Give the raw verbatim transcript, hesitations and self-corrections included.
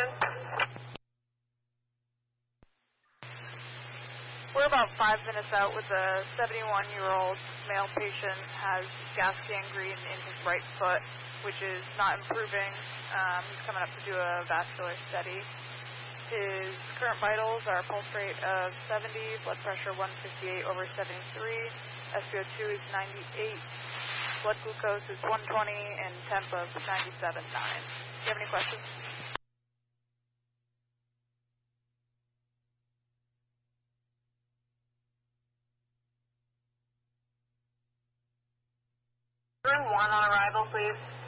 location? We're about five minutes out with a seventy-one-year-old male patient has gas gangrene in his right foot, which is not improving. Um, he's coming up to do a vascular study. His current vitals are a pulse rate of seventy, blood pressure one fifty-eight over seventy-three, S p O two is ninety-eight, blood glucose is one twenty, and temp of ninety-seven point nine. Do you have any questions? Room one on arrival, please.